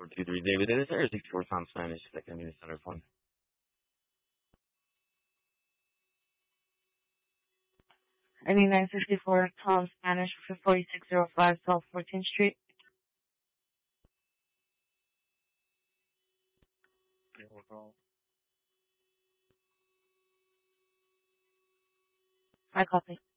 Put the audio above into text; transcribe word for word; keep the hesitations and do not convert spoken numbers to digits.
four two three David, it is Air sixty-four Tom Spanish, second unit center phone. ninety-nine fifty-four Tom Spanish for forty-six oh five South fourteenth Street. I copy.